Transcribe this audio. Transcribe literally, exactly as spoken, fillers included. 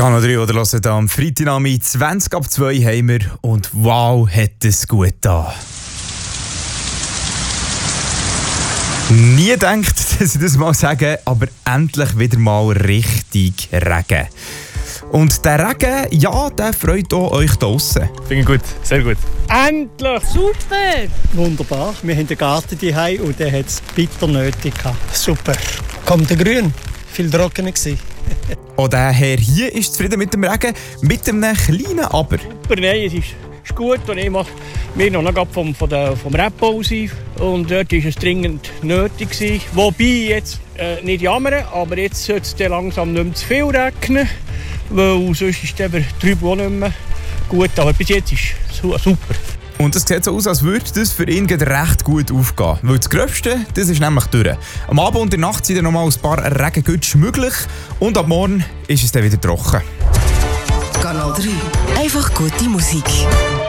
Kanal drei oder hören am Freitagnachmittag zwanzig ab zwei haben wir und wow, hat es gut da. Nie gedacht, dass ich das mal sage, aber endlich wieder mal richtig Regen. Und der Regen, ja, der freut auch euch da draussen. Finde ich gut, sehr gut. Endlich! Super! Wunderbar. Wir haben den Garten daheim und der hat es bitter nötig gehabt. Super. Kommt der Grün. Viel trockener gewesen. Auch der Herr hier ist zufrieden mit dem Regen, mit einem kleinen Aber. Super, nein, es ist, ist gut. Und ich mache mir noch gerade vom, von der, vom Repo aus. Und dort war es dringend nötig gewesen. Wobei jetzt äh, nicht jammern, aber jetzt sollte es dann langsam nicht mehr zu viel regnen. Weil sonst ist der Trübel auch nicht mehr gut. Aber bis jetzt ist es super. Und es sieht so aus, als würde das für ihn recht gut aufgehen. Weil das Gröbste, das ist nämlich durch. Am Abend und in der Nacht sind dann noch mal ein paar Regengütsch möglich. Und ab morgen ist es dann wieder trocken. Kanal drei. Einfach gute Musik.